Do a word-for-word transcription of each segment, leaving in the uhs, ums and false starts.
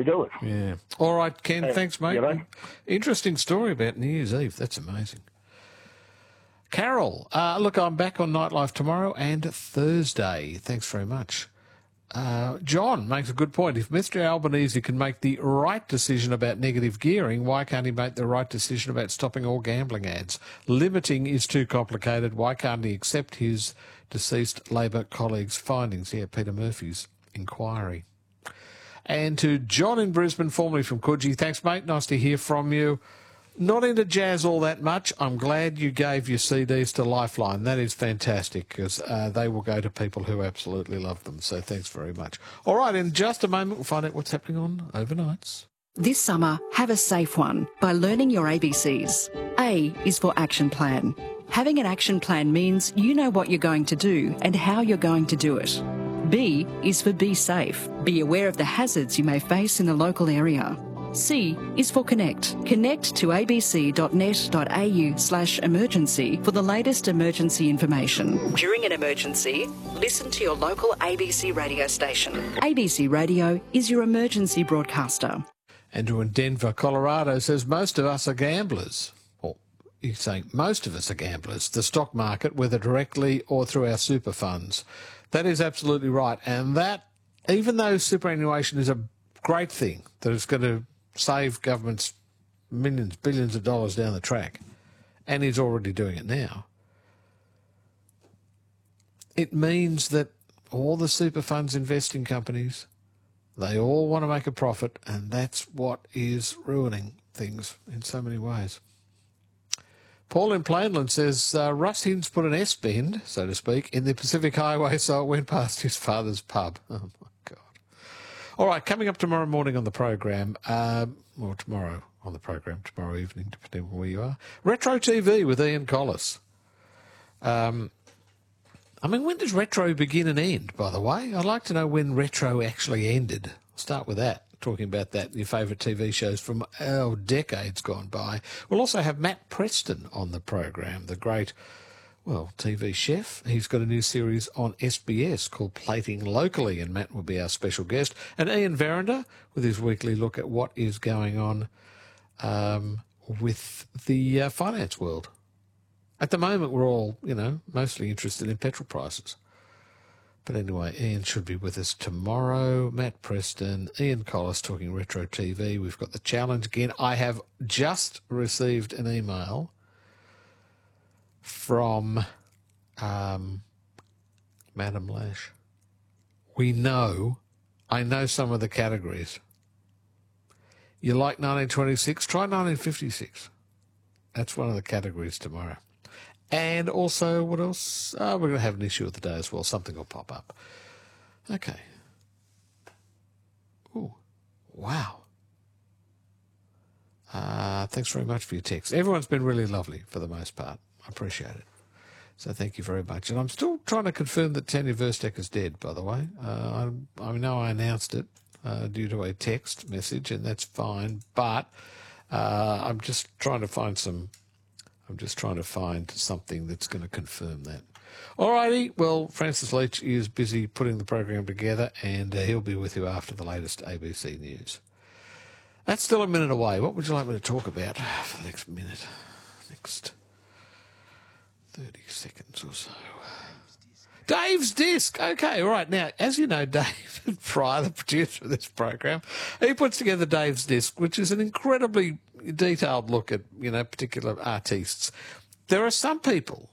we do it. Yeah. All right, Ken, And, thanks, mate. you know, Interesting story about New Year's Eve. That's amazing. Carol, uh, look, I'm back on Nightlife tomorrow and Thursday. Thanks very much. Uh, John makes a good point. If Mister Albanese can make the right decision about negative gearing, why can't he make the right decision about stopping all gambling ads? Limiting is too complicated. Why can't he accept his deceased Labor colleagues' findings? Yeah, Peter Murphy's inquiry. And to John in Brisbane, formerly from Coogee, thanks, mate. Nice to hear from you. Not into jazz all that much. I'm glad you gave your C Ds to Lifeline. That is fantastic because uh, they will go to people who absolutely love them. So thanks very much. All right, in just a moment, we'll find out what's happening on Overnights. This summer, have a safe one by learning your A B Cs. A is for action plan. Having an action plan means you know what you're going to do and how you're going to do it. B is for be safe. Be aware of the hazards you may face in the local area. C is for connect. Connect to abc.net.au slash emergency for the latest emergency information. During an emergency, listen to your local A B C radio station. A B C Radio is your emergency broadcaster. Andrew in Denver, Colorado says most of us are gamblers. Or he's saying most of us are gamblers. The stock market, whether directly or through our super funds. That is absolutely right. And that, even though superannuation is a great thing, that it's going to save governments millions, billions of dollars down the track, and is already doing it now, it means that all the super funds invest in companies. They all want to make a profit, and that's what is ruining things in so many ways. Paul in Plainland says, uh, Russ Hinds put an S-bend, so to speak, in the Pacific Highway so it went past his father's pub. Oh, my God. All right, coming up tomorrow morning on the program, um, or tomorrow on the program, tomorrow evening, depending on where you are, Retro T V with Ian Collis. Um, I mean, when does retro begin and end, by the way? I'd like to know when retro actually ended. I'll start with that, talking about that, your favourite T V shows from oh, decades gone by. We'll also have Matt Preston on the program, the great, well, T V chef. He's got a new series on S B S called Plating Locally, and Matt will be our special guest. And Ian Verinder with his weekly look at what is going on um, with the uh, finance world. At the moment, we're all, you know, mostly interested in petrol prices. But anyway, Ian should be with us tomorrow. Matt Preston, Ian Collis talking Retro T V. We've got the challenge again. I have just received an email from um, Madam Lash. We know, I know some of the categories. You like nineteen twenty-six? Try nineteen fifty-six. That's one of the categories tomorrow. And also, what else? Oh, we're going to have an issue of the day as well. Something will pop up. Okay. Ooh, wow. Uh, thanks very much for your text. Everyone's been really lovely for the most part. I appreciate it. So thank you very much. And I'm still trying to confirm that Tanya Verstek is dead, by the way. Uh, I, I know I announced it uh, due to a text message, and that's fine. But uh, I'm just trying to find some... I'm just trying to find something that's going to confirm that. All righty. Well, Francis Leach is busy putting the program together, and uh, he'll be with you after the latest A B C News. That's still a minute away. What would you like me to talk about for the next minute? Next thirty seconds or so. Dave's Disc. Okay, all right. Now, as you know, David Pryor, the producer of this program, he puts together Dave's Disc, which is an incredibly detailed look at, you know, particular artists. There are some people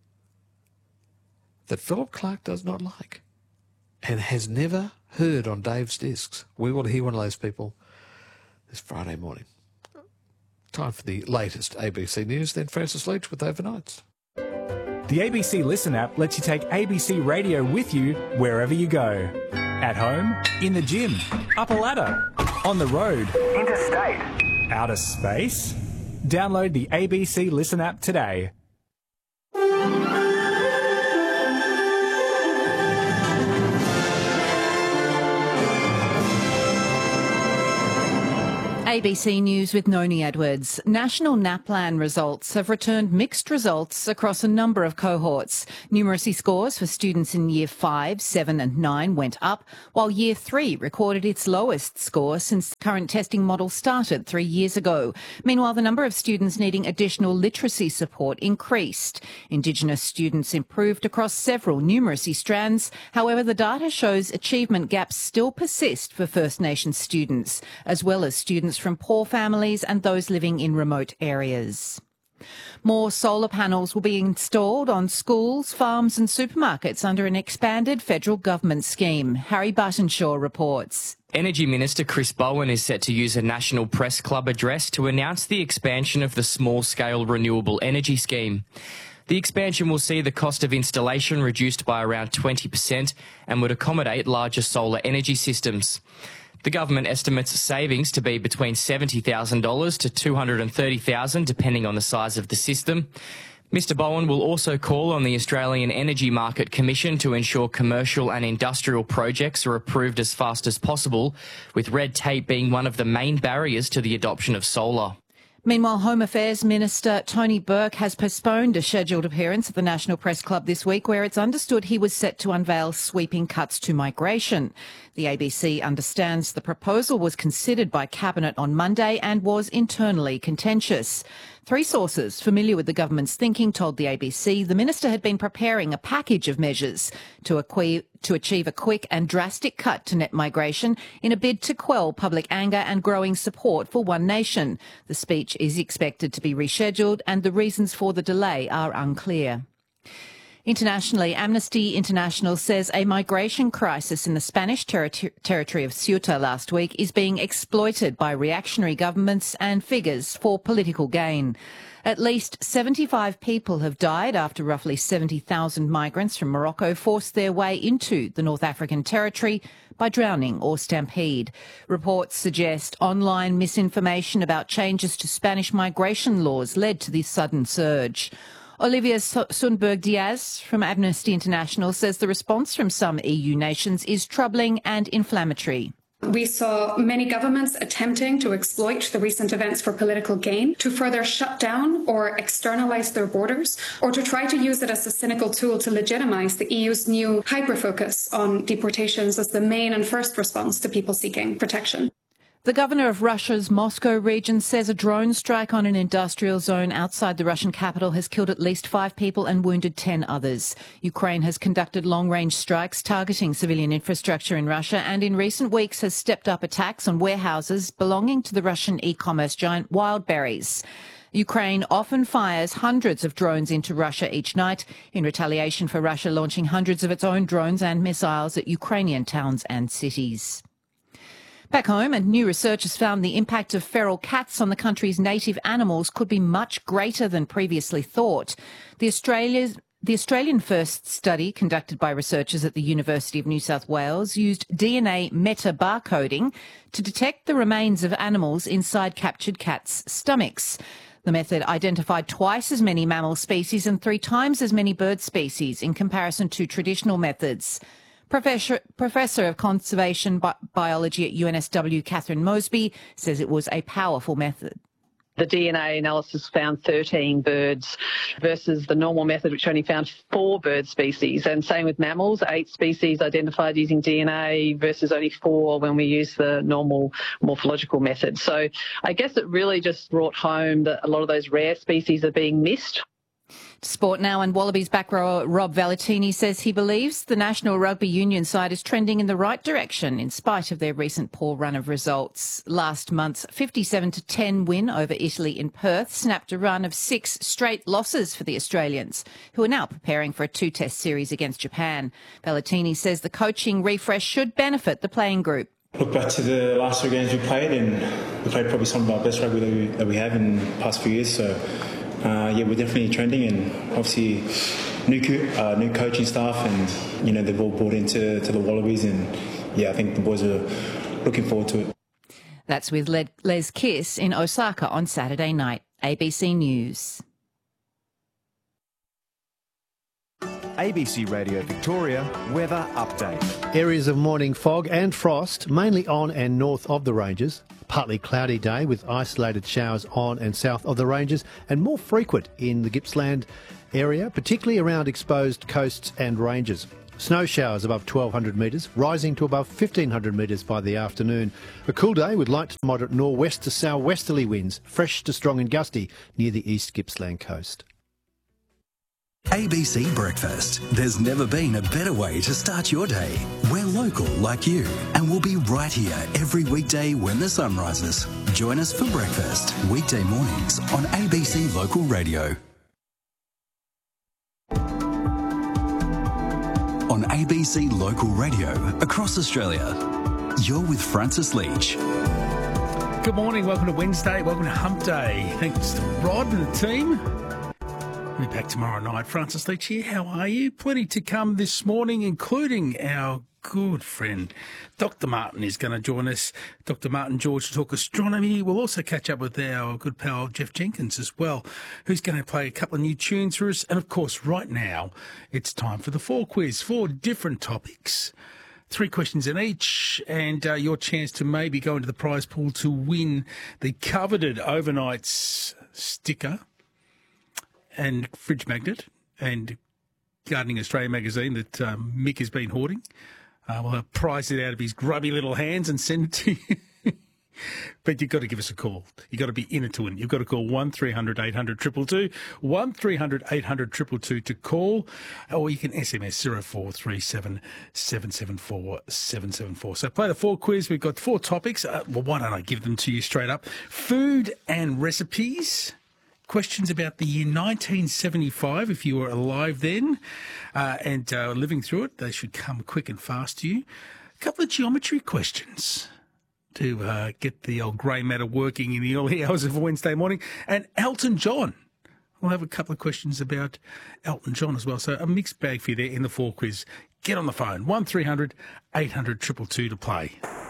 that Philip Clark does not like and has never heard on Dave's Discs. We will hear one of those people this Friday morning. Time for the latest A B C News, then Francis Leach with Overnights. The A B C Listen app lets you take A B C Radio with you wherever you go. At home, in the gym, up a ladder, on the road, interstate, outer space. Download the A B C Listen app today. A B C News with Noni Edwards. National NAPLAN results have returned mixed results across a number of cohorts. Numeracy scores for students in Year five, seven and nine went up, while Year three recorded its lowest score since the current testing model started three years ago. Meanwhile, the number of students needing additional literacy support increased. Indigenous students improved across several numeracy strands. However, the data shows achievement gaps still persist for First Nations students, as well as students from poor families and those living in remote areas. More solar panels will be installed on schools, farms and supermarkets under an expanded federal government scheme. Harry Buttonshaw reports. Energy Minister Chris Bowen is set to use a National Press Club address to announce the expansion of the small-scale renewable energy scheme. The expansion will see the cost of installation reduced by around twenty percent and would accommodate larger solar energy systems. The government estimates savings to be between seventy thousand dollars to two hundred thirty thousand dollars, depending on the size of the system. Mister Bowen will also call on the Australian Energy Market Commission to ensure commercial and industrial projects are approved as fast as possible, with red tape being one of the main barriers to the adoption of solar. Meanwhile, Home Affairs Minister Tony Burke has postponed a scheduled appearance at the National Press Club this week, where it's understood he was set to unveil sweeping cuts to migration. The A B C understands the proposal was considered by Cabinet on Monday and was internally contentious. Three sources familiar with the government's thinking told the A B C the minister had been preparing a package of measures to, equi- to achieve a quick and drastic cut to net migration in a bid to quell public anger and growing support for One Nation. The speech is expected to be rescheduled and the reasons for the delay are unclear. Internationally, Amnesty International says a migration crisis in the Spanish terri- territory of Ceuta last week is being exploited by reactionary governments and figures for political gain. At least seventy-five people have died after roughly seventy thousand migrants from Morocco forced their way into the North African territory by drowning or stampede. Reports suggest online misinformation about changes to Spanish migration laws led to this sudden surge. Olivia Sundberg Diaz from Amnesty International says the response from some E U nations is troubling and inflammatory. We saw many governments attempting to exploit the recent events for political gain, to further shut down or externalise their borders, or to try to use it as a cynical tool to legitimise the E U's new hyper-focus on deportations as the main and first response to people seeking protection. The governor of Russia's Moscow region says a drone strike on an industrial zone outside the Russian capital has killed at least five people and wounded ten others. Ukraine has conducted long-range strikes targeting civilian infrastructure in Russia and in recent weeks has stepped up attacks on warehouses belonging to the Russian e-commerce giant Wildberries. Ukraine often fires hundreds of drones into Russia each night in retaliation for Russia launching hundreds of its own drones and missiles at Ukrainian towns and cities. Back home, and new research has found the impact of feral cats on the country's native animals could be much greater than previously thought. The Australia's The Australian First study, conducted by researchers at the University of New South Wales, used D N A meta-barcoding to detect the remains of animals inside captured cats' stomachs. The method identified twice as many mammal species and three times as many bird species in comparison to traditional methods. Professor, Professor of Conservation Bi- Biology at U N S W, Catherine Mosby, says it was a powerful method. The D N A analysis found thirteen birds versus the normal method, which only found four bird species. And same with mammals, eight species identified using D N A versus only four when we use the normal morphological method. So I guess it really just brought home that a lot of those rare species are being missed. Sport now, and Wallabies back rower Rob Valentini says he believes the National Rugby Union side is trending in the right direction in spite of their recent poor run of results. Last month's fifty-seven to ten win over Italy in Perth snapped a run of six straight losses for the Australians, who are now preparing for a two-test series against Japan. Valentini says the coaching refresh should benefit the playing group. Look back to the last three games we played, and we played probably some of our best rugby that we, that we have in the past few years, so Uh, yeah, we're definitely trending, and obviously new co- uh, new coaching staff, and you know they've all bought into to the Wallabies, and yeah, I think the boys are looking forward to it. That's with Le- Les Kiss in Osaka on Saturday night. A B C News. A B C Radio Victoria weather update. Areas of morning fog and frost, mainly on and north of the ranges. Partly cloudy day with isolated showers on and south of the ranges and more frequent in the Gippsland area, particularly around exposed coasts and ranges. Snow showers above twelve hundred metres, rising to above fifteen hundred metres by the afternoon. A cool day with light to moderate nor'west to sou'westerly winds, fresh to strong and gusty near the East Gippsland coast. A B C Breakfast. There's never been a better way to start your day. We're local like you, and we'll be right here every weekday when the sun rises. Join us for breakfast, weekday mornings on A B C Local Radio. On A B C Local Radio across Australia, you're with Francis Leach. Good morning, welcome to Wednesday, welcome to Hump Day. Thanks to Rod and the team. We'll be back tomorrow night. Francis Leach here, how are you? Plenty to come this morning, including our good friend Doctor Martin is going to join us. Doctor Martin George to talk astronomy. We'll also catch up with our good pal Jeff Jenkins as well, who's going to play a couple of new tunes for us. And of course, right now, it's time for the Four Quiz. Four different topics. Three questions in each, and uh, your chance to maybe go into the prize pool to win the coveted overnights sticker and fridge magnet and Gardening Australia magazine that um, Mick has been hoarding. Uh, we'll prize it out of his grubby little hands and send it to you. But you've got to give us a call. You've got to be in it to win. You've got to call one three hundred eight hundred two two two, one three hundred eight hundred two two two to call, or you can S M S zero four three seven seven seven four seven seven four. So play the Four Quiz. We've got four topics. Uh, well, why don't I give them to you straight up? Food and recipes. Questions about the year nineteen seventy-five, if you were alive then uh, and uh, living through it. They should come quick and fast to you. A couple of geometry questions to uh, get the old grey matter working in the early hours of Wednesday morning. And Elton John. We'll have a couple of questions about Elton John as well. So a mixed bag for you there in the Four Quiz. Get on the phone, one three hundred eight hundred two two two to play.